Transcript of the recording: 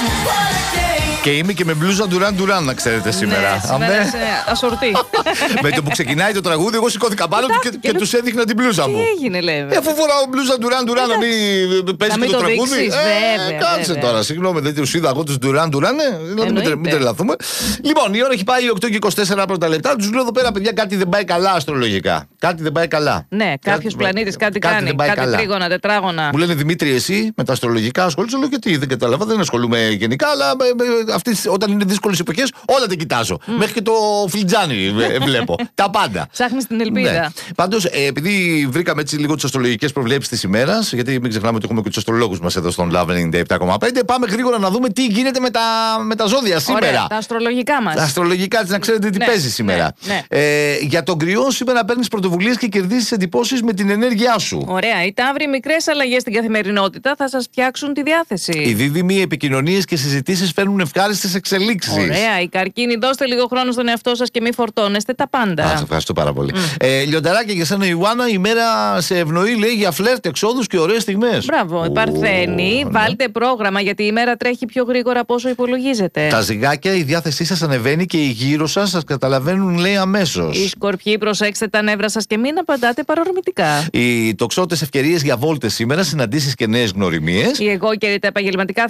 Και είμαι και με μπλούζα Ντουράν Ντουράν, να ξέρετε σήμερα. Ναι, σήμερα σε ασορτή. Με το που ξεκινάει το τραγούδι, εγώ σηκώθηκα πάνω και τους έδειχνα την μπλούζα μου. Τι έγινε, λέει. Αφού φοράω μπλούζα Ντουράν Ντουράν, να μην παίζει και το τραγούδι. Βέβαια. Κάτσε τώρα, συγγνώμη, δεν τους είδα εγώ τους Ντουράν Ντουράν. Μην τρελαθούμε. Λοιπόν, η ώρα έχει πάει 8 και 24 πρώτα λεπτά. Τους λέω εδώ πέρα, παιδιά, κάτι δεν πάει καλά αστρολογικά. Κάτι δεν πάει καλά. Ναι, κάποιο πλανήτη κάτι κάνει. Κάτι τρίγωνα, τετράγωνα. Μου λένε Δημήτρη, εσύ με τα αστρολογικά ασχολείσαι. Λέω γιατί δεν κατάλαβα, δεν ασχολούμαι γενικά, αλλά όταν είναι δύσκολες εποχές, όλα τα κοιτάζω. Μέχρι και το φλιτζάνι βλέπω. Τα πάντα. Ψάχνεις την ελπίδα. Ναι. Πάντως, επειδή βρήκαμε έτσι λίγο τις αστρολογικές προβλέψεις της ημέρας, γιατί μην ξεχνάμε ότι έχουμε και τους αστρολόγους μας εδώ στον Love 97,5, πάμε γρήγορα να δούμε τι γίνεται με τα ζώδια σήμερα. Ωραία, τα αστρολογικά μας. Τα αστρολογικά της, να ξέρετε τι παίζει σήμερα. Ναι. Για τον Κρυό, σήμερα παίρνεις πρωτοβουλίες και κερδίζεις εντυπώσεις με την ενέργειά σου. Ωραία. Οι Ταύροι, μικρές αλλαγές στην καθημερινότητα θα σας φτιάξουν τη διάθεση. Οι Δίδυμοι, επικοινωνίες και συζητήσεις φέρνουν ευχάριστες εξελίξεις. Ωραία. Οι Καρκίνοι, δώστε λίγο χρόνο στον εαυτό σας και μη φορτώνεστε τα πάντα. Σας ευχαριστώ πάρα πολύ. Λιονταράκια, για σένα, Ιωάννα, η μέρα σε ευνοεί, λέει, για φλερτ, εξόδους και ωραίες στιγμές. Μπράβο. Οι Παρθένοι, βάλτε πρόγραμμα γιατί η μέρα τρέχει πιο γρήγορα από όσο υπολογίζετε. Τα Ζυγάκια, η διάθεσή σας ανεβαίνει και οι γύρω σας καταλαβαίνουν, λέει, αμέσως. Οι Σκορπιοί, προσέξτε τα νεύρα σας και μην απαντάτε παρορμητικά. Οι Τοξότες, ευκαιρίες για βόλτες σήμερα, συναντήσεις και νέες γνωριμίες. Οι Αιγόκεροι, τα επαγγελματικά